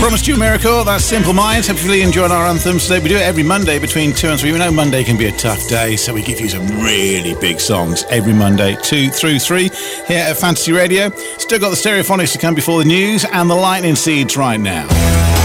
Promised you a miracle. That's Simple Minds. Hopefully you enjoyed our anthems today. We do it every Monday between 2 and 3. We know Monday can be a tough day, so we give you some really big songs every Monday, 2 through 3, here at Fantasy Radio. Still got the Stereophonics to come before the news and the Lightning Seeds right now.